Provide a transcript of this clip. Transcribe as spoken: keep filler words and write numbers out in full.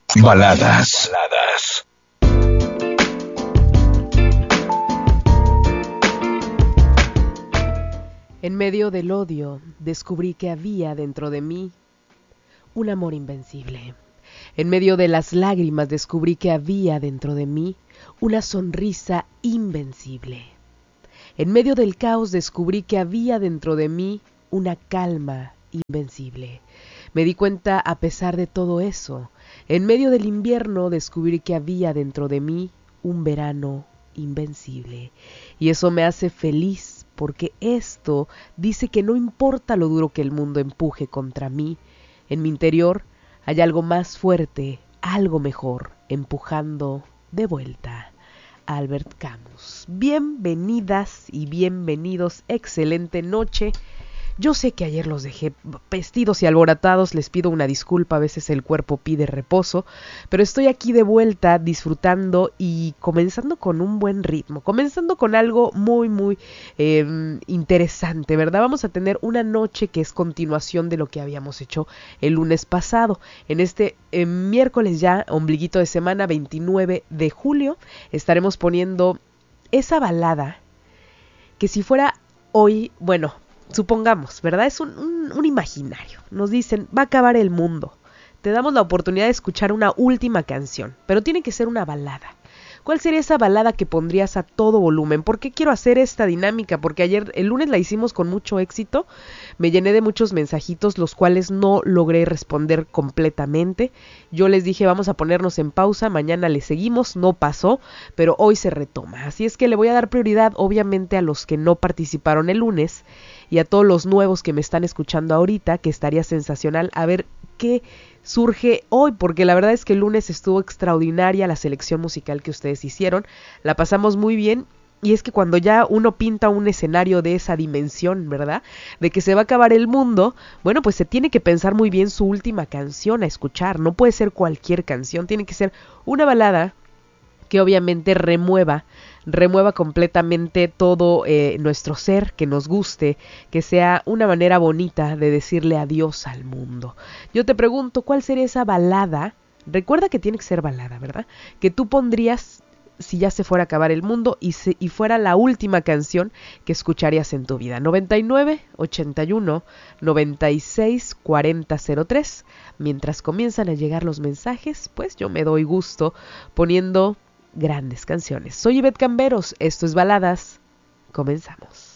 Baladas. Baladas. En medio del odio, descubrí que había dentro de mí un amor invencible. En medio de las lágrimas, descubrí que había dentro de mí una sonrisa invencible. En medio del caos, descubrí que había dentro de mí una calma invencible. Me di cuenta, a pesar de todo eso, en medio del invierno, descubrí que había dentro de mí un verano invencible. Y eso me hace feliz, porque esto dice que no importa lo duro que el mundo empuje contra mí, en mi interior hay algo más fuerte, algo mejor, empujando de vuelta. Albert Camus. Bienvenidas y bienvenidos, excelente noche. Yo sé que ayer los dejé vestidos y alborotados, les pido una disculpa, a veces el cuerpo pide reposo, pero estoy aquí de vuelta disfrutando y comenzando con un buen ritmo, comenzando con algo muy muy eh, interesante, ¿verdad? Vamos a tener una noche que es continuación de lo que habíamos hecho el lunes pasado. En este eh, miércoles ya, ombliguito de semana, veintinueve de julio, estaremos poniendo esa balada que si fuera hoy, bueno, supongamos, ¿verdad? Es un, un, un imaginario. Nos dicen, va a acabar el mundo. Te damos la oportunidad de escuchar una última canción, pero tiene que ser una balada. ¿Cuál sería esa balada que pondrías a todo volumen? ¿Por qué quiero hacer esta dinámica? Porque ayer, el lunes la hicimos con mucho éxito. Me llené de muchos mensajitos, los cuales no logré responder completamente. Yo les dije, vamos a ponernos en pausa, mañana le seguimos, no pasó, pero hoy se retoma. Así es que le voy a dar prioridad, obviamente, a los que no participaron el lunes y a todos los nuevos que me están escuchando ahorita, que estaría sensacional a ver qué surge hoy, porque la verdad es que el lunes estuvo extraordinaria la selección musical que ustedes hicieron, la pasamos muy bien. Y es que cuando ya uno pinta un escenario de esa dimensión, ¿verdad? De que se va a acabar el mundo, bueno, pues se tiene que pensar muy bien su última canción a escuchar. No puede ser cualquier canción, tiene que ser una balada que obviamente remueva, remueva completamente todo eh, nuestro ser, que nos guste, que sea una manera bonita de decirle adiós al mundo. Yo te pregunto, ¿cuál sería esa balada? Recuerda que tiene que ser balada, ¿verdad? Que tú pondrías si ya se fuera a acabar el mundo y, se, y fuera la última canción que escucharías en tu vida. noventa y nueve, ochenta y uno, noventa y seis, cuarenta cero tres. Mientras comienzan a llegar los mensajes, pues yo me doy gusto poniendo grandes canciones. Soy Ivette Camberos, esto es Baladas, comenzamos.